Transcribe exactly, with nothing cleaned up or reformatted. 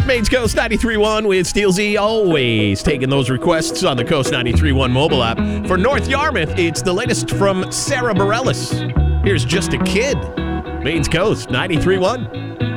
Maine's Coast ninety-three point one with Steel Z, always taking those requests on the Coast ninety-three point one mobile app. For North Yarmouth, it's the latest from Sarah Bareilles. Here's Just a Kid. Maine's Coast ninety-three point one.